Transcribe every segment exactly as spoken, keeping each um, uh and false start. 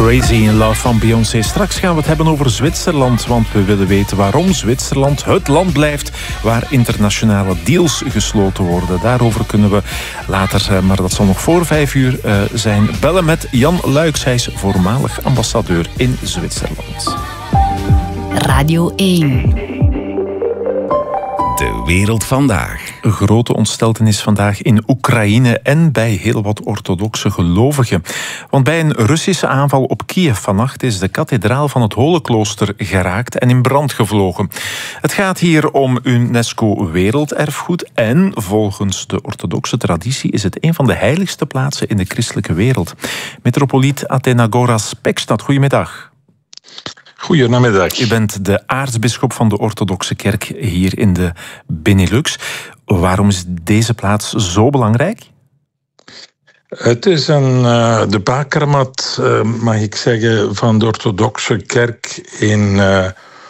Crazy in Love van Beyoncé. Straks gaan we het hebben over Zwitserland, want we willen weten waarom Zwitserland het land blijft waar internationale deals gesloten worden. Daarover kunnen we later, maar dat zal nog voor vijf uur zijn, bellen met Jan Luijks. Hij is voormalig ambassadeur in Zwitserland. Radio één. De wereld vandaag. Een grote ontsteltenis vandaag in Oekraïne en bij heel wat orthodoxe gelovigen. Want bij een Russische aanval op Kiev vannacht is de kathedraal van het Holenklooster geraakt en in brand gevlogen. Het gaat hier om UNESCO werelderfgoed en volgens de orthodoxe traditie is het een van de heiligste plaatsen in de christelijke wereld. Metropoliet Athenagoras Pekstad, goedemiddag. Goedemiddag. U bent de aartsbisschop van de orthodoxe kerk hier in de Benelux. Waarom is deze plaats zo belangrijk? Het is een, uh, de bakermat, uh, mag ik zeggen, van de orthodoxe kerk in uh,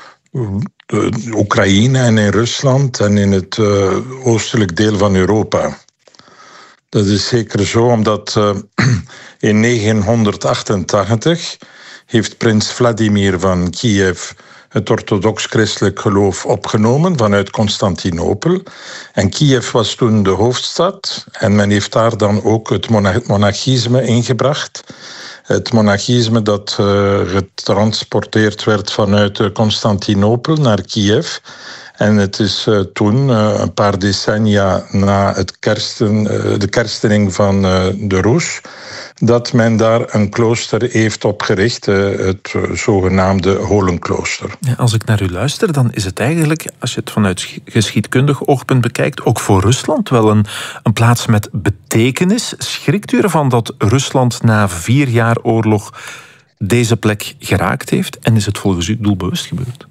Oekraïne en in Rusland en in het uh, oostelijk deel van Europa. Dat is zeker zo, omdat uh, in negenhonderdachtentachtig heeft prins Vladimir van Kiev het orthodox-christelijk geloof opgenomen vanuit Constantinopel. En Kiev was toen de hoofdstad en men heeft daar dan ook het monachisme ingebracht. Het monachisme dat uh, getransporteerd werd vanuit Constantinopel naar Kiev. En het is uh, toen, uh, een paar decennia na het kersten, uh, de kerstening van uh, de Roes, dat men daar een klooster heeft opgericht, uh, het uh, zogenaamde Holenklooster. Ja, als ik naar u luister, dan is het eigenlijk, als je het vanuit geschiedkundig oogpunt bekijkt, ook voor Rusland wel een, een plaats met betekenis. Schrikt u ervan dat Rusland na vier jaar oorlog deze plek geraakt heeft? En is het volgens u doelbewust gebeurd?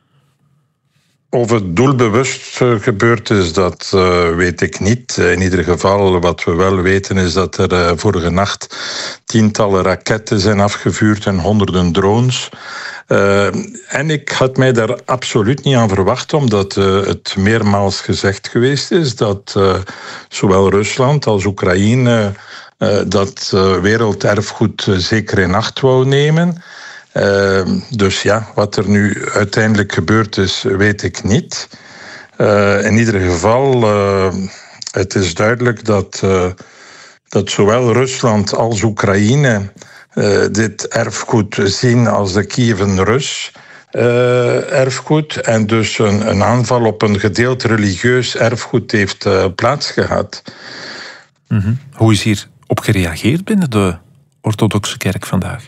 Of het doelbewust gebeurd is, dat uh, weet ik niet. In ieder geval, wat we wel weten, is dat er uh, vorige nacht tientallen raketten zijn afgevuurd en honderden drones. Uh, en ik had mij daar absoluut niet aan verwacht, omdat uh, het meermaals gezegd geweest is dat uh, zowel Rusland als Oekraïne uh, dat uh, werelderfgoed uh, zeker in acht wou nemen. Uh, dus ja, wat er nu uiteindelijk gebeurd is, weet ik niet. Uh, in ieder geval, uh, het is duidelijk dat, uh, dat zowel Rusland als Oekraïne uh, dit erfgoed zien als de Kieven-Rus uh, erfgoed. En dus een, een aanval op een gedeeld religieus erfgoed heeft uh, plaatsgehad. Mm-hmm. Hoe is hier op gereageerd binnen de orthodoxe kerk vandaag?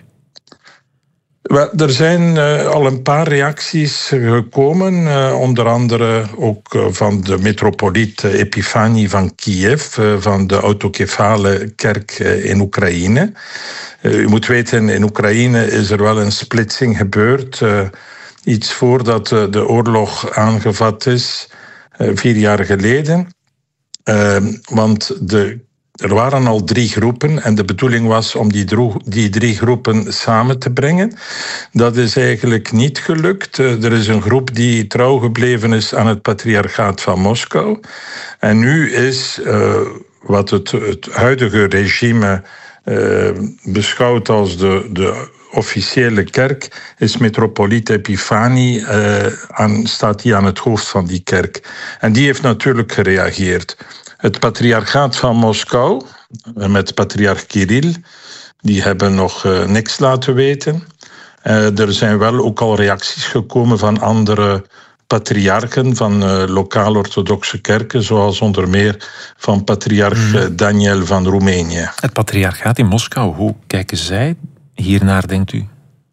Wel, er zijn uh, al een paar reacties gekomen, uh, onder andere ook uh, van de metropoliet Epifanie van Kiev, uh, van de autokefale kerk uh, in Oekraïne. Uh, u moet weten, in Oekraïne is er wel een splitsing gebeurd, uh, iets voordat uh, de oorlog aangevat is, uh, vier jaar geleden. Uh, want de Er waren al drie groepen en de bedoeling was om die, dro- die drie groepen samen te brengen. Dat is eigenlijk niet gelukt. Er is een groep die trouw gebleven is aan het patriarchaat van Moskou. En nu is uh, wat het, het huidige regime uh, beschouwt als de, de officiële kerk, is metropoliet Epifanie, uh, aan, staat die aan het hoofd van die kerk. En die heeft natuurlijk gereageerd. Het patriarchaat van Moskou, met patriarch Kirill, die hebben nog uh, niks laten weten. Uh, er zijn wel ook al reacties gekomen van andere patriarchen van uh, lokaal-orthodoxe kerken, zoals onder meer van patriarch mm. Daniel van Roemenië. Het patriarchaat in Moskou, hoe kijken zij hiernaar, denkt u?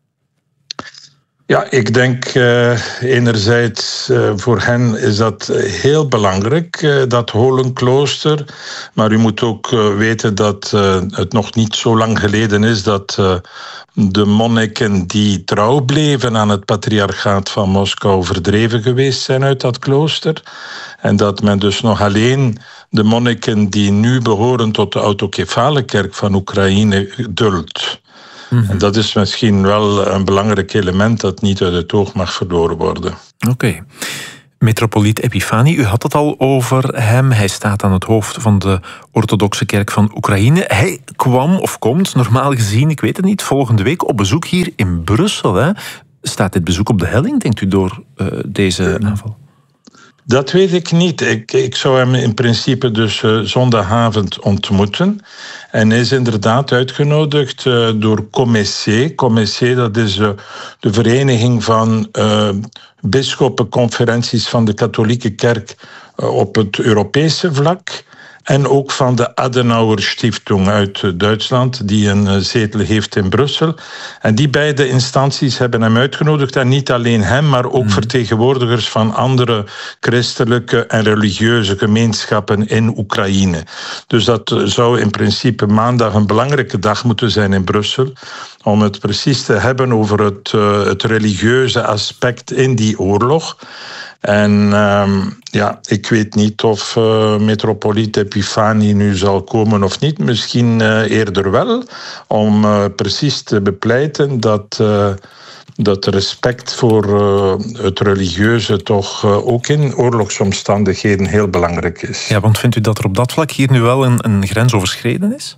Ja, ik denk uh, enerzijds uh, voor hen is dat heel belangrijk, uh, dat Holenklooster. Maar u moet ook uh, weten dat uh, het nog niet zo lang geleden is dat uh, de monniken die trouw bleven aan het patriarchaat van Moskou verdreven geweest zijn uit dat klooster. En dat men dus nog alleen de monniken die nu behoren tot de autokefale kerk van Oekraïne duldt. Mm-hmm. En dat is misschien wel een belangrijk element dat niet uit het oog mag verloren worden. Oké. Okay. Metropoliet Epifani, u had het al over hem. Hij staat aan het hoofd van de orthodoxe kerk van Oekraïne. Hij kwam of komt, normaal gezien, ik weet het niet, volgende week op bezoek hier in Brussel. Hè? Staat dit bezoek op de helling, denkt u, door uh, deze aanval? Dat weet ik niet. Ik, ik zou hem in principe dus uh, zondagavond ontmoeten. En hij is inderdaad uitgenodigd uh, door Comessé. Comessé, dat is uh, de vereniging van uh, bisschoppenconferenties van de katholieke kerk uh, op het Europese vlak. En ook van de Adenauer Stiftung uit Duitsland, die een zetel heeft in Brussel. En die beide instanties hebben hem uitgenodigd. En niet alleen hem, maar ook mm. vertegenwoordigers van andere christelijke en religieuze gemeenschappen in Oekraïne. Dus dat zou in principe maandag een belangrijke dag moeten zijn in Brussel. Om het precies te hebben over het, uh, het religieuze aspect in die oorlog. En um, ja, ik weet niet of uh, metropoliet Epifani nu zal komen of niet. Misschien uh, eerder wel, om uh, precies te bepleiten dat, uh, dat respect voor uh, het religieuze toch uh, ook in oorlogsomstandigheden heel belangrijk is. Ja, want vindt u dat er op dat vlak hier nu wel een, een grens overschreden is?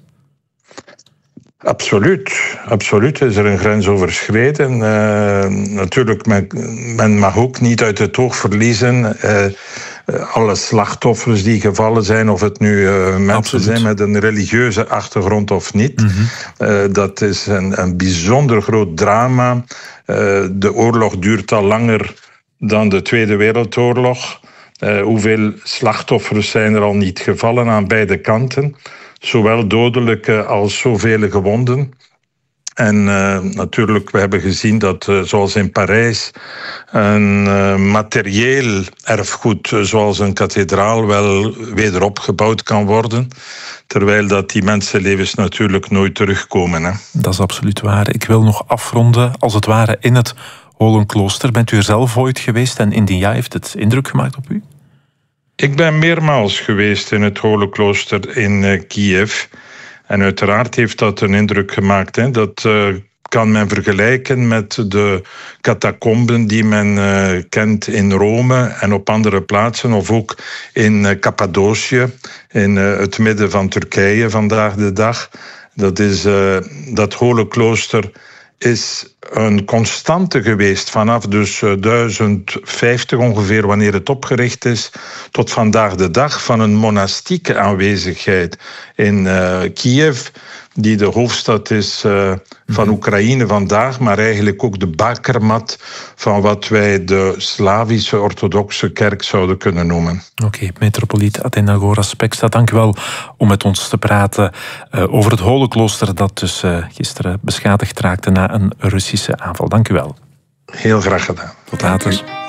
Absoluut, absoluut is er een grens overschreden. Uh, natuurlijk, men, men mag ook niet uit het oog verliezen uh, alle slachtoffers die gevallen zijn, of het nu uh, mensen absoluut. zijn met een religieuze achtergrond of niet. Mm-hmm. Uh, dat is een, een bijzonder groot drama. Uh, de oorlog duurt al langer dan de Tweede Wereldoorlog. Uh, hoeveel slachtoffers zijn er al niet gevallen aan beide kanten? Zowel dodelijke als zoveel gewonden. En uh, natuurlijk, we hebben gezien dat, uh, zoals in Parijs, een uh, materieel erfgoed, uh, zoals een kathedraal, wel wederop gebouwd kan worden. Terwijl dat die mensenlevens natuurlijk nooit terugkomen. Hè. Dat is absoluut waar. Ik wil nog afronden, als het ware, in het Holenklooster. Bent u er zelf ooit geweest en indien ja, heeft het indruk gemaakt op u? Ik ben meermaals geweest in het Holenklooster in uh, Kiev. En uiteraard heeft dat een indruk gemaakt. Hè. Dat uh, kan men vergelijken met de catacomben die men uh, kent in Rome en op andere plaatsen. Of ook in uh, Cappadocië, in uh, het midden van Turkije vandaag de dag. Dat is uh, dat Holenklooster is een constante geweest vanaf dus duizend vijftig ongeveer, wanneer het opgericht is, tot vandaag de dag, van een monastieke aanwezigheid in uh, Kiev, die de hoofdstad is uh, van Oekraïne vandaag, maar eigenlijk ook de bakermat van wat wij de Slavische orthodoxe kerk zouden kunnen noemen. Oké, okay, metropoliet Athenagoras Speksa, dank u wel om met ons te praten uh, over het Holenklooster dat dus uh, gisteren beschadigd raakte na een Russische aanval. Dank u wel. Heel graag gedaan. Tot later.